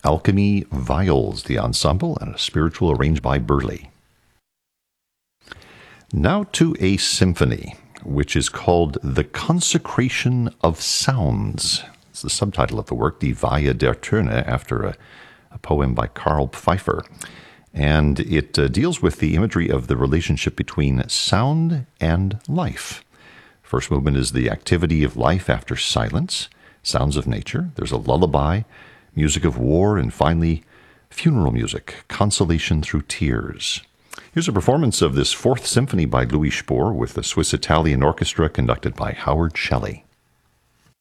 Alchemy Viols, the ensemble, and a spiritual arranged by Burley. Now to a symphony, which is called The Consecration of Sounds. It's the subtitle of the work, Die Weihe der Töne, after a poem by Karl Pfeiffer. And it deals with the imagery of the relationship between sound and life. First movement is the activity of life after silence, sounds of nature. There's a lullaby, music of war, and finally, funeral music, consolation through tears. Here's a performance of this Fourth Symphony by Louis Spohr with the Swiss-Italian Orchestra conducted by Howard Shelley.